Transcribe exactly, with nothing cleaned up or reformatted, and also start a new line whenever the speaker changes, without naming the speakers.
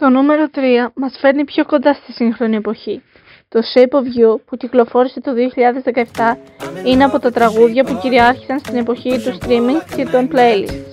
Το νούμερο τρία μας φέρνει πιο κοντά στη σύγχρονη εποχή. Το Shape of You, που κυκλοφόρησε το δύο χιλιάδες δεκαεπτά, είναι από τα τραγούδια που κυριάρχησαν στην εποχή του streaming και των playlists.